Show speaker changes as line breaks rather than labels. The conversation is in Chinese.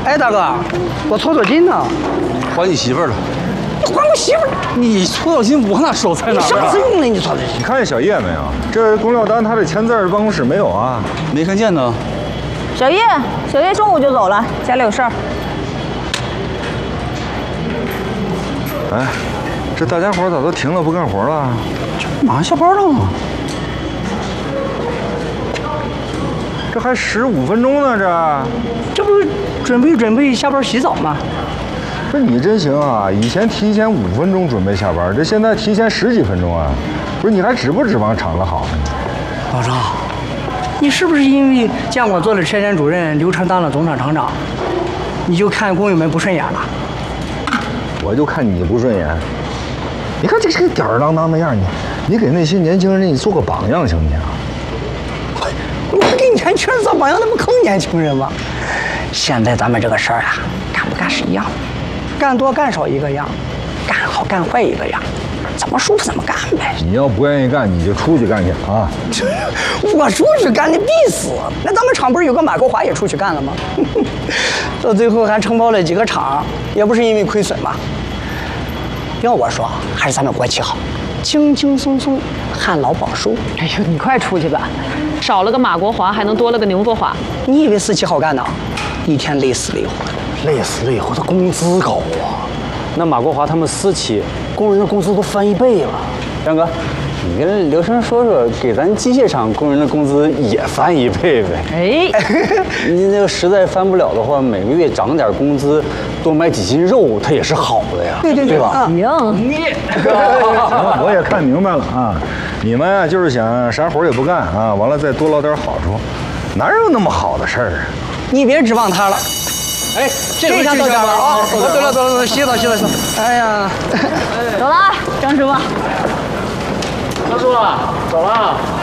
哎，大哥，我搓搓筋呢。
还你媳妇儿了。
你还我媳妇儿？
你搓澡巾我哪手在哪？
你啥时候用的？你搓的？
你看见小叶没有？这龚廖丹他的签字办公室没有啊？
没看见呢。
小叶中午就走了，家里有事儿。
哎，这大家伙咋都停了不干活了？
马上下班了吗？
这还15分钟呢，
这不准备下班洗澡吗？
不是你真行啊！以前提前5分钟准备下班，这现在提前10几分钟啊！不是你还指不指望厂子好呢？
老张，你是不是因为见我做了车间主任，刘成当了总厂厂长，你就看工友们不顺眼了？
我就看你不顺眼。你看这是个吊儿郎当的样，你给那些年轻人你做个榜样行不行？
我给年轻人做榜样，那不坑年轻人吗？现在咱们这个事儿啊，干不干是一样的，干多干少一个样，干好干坏一个样，怎么舒服怎么干呗。
你要不愿意干，你就出去干去啊！
我出去干你必死。那咱们厂不是有个马国华也出去干了吗？到最后还承包了几个厂，也不是因为亏损嘛。要我说，还是咱们国企好，轻轻松松，旱涝保收。
哎呦，你快出去吧，少了个马国华，还能多了个宁国华。
你以为私企好干呢？一天累死累活的。
累死累活的工资高啊！那马国华他们私企工人的工资都翻1倍了。张哥，你跟刘生说说，给咱机械厂工人的工资也翻1倍呗。
哎，
你那个实在翻不了的话，每个月涨点工资，多买几斤肉，它也是好的呀。对吧？
行，
行，我也看明白了啊！你们啊就是想啥活也不干啊，完了再多捞点好处，哪有那么好的事儿啊？
你别指望他了。
哎，
这回到家了啊！走了，洗澡。哎呀，
走了，张师傅。
张叔啊，走了。